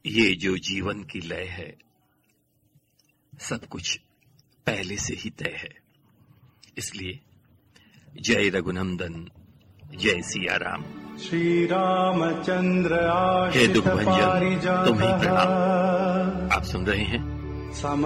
ये जो जीवन की लय है, सब कुछ पहले से ही तय है। इसलिए जय रघुनंदन, जय सिया राम। श्री रामचंद्र हे दुख भंजन, तुम्हें प्रणाम। आश्रित आप सुन रहे हैं